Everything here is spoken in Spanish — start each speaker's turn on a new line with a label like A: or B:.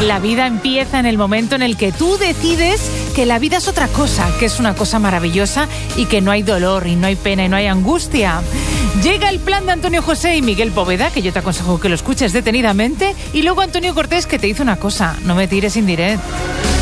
A: La vida empieza en el momento en el que tú decides que la vida es otra cosa, que es una cosa maravillosa y que no hay dolor y no hay pena y no hay angustia. Llega el plan de Antonio José y Miguel Poveda, que yo te aconsejo que lo escuches detenidamente, y luego Antonio Cortés, que te dice una cosa: no me tires indirecto.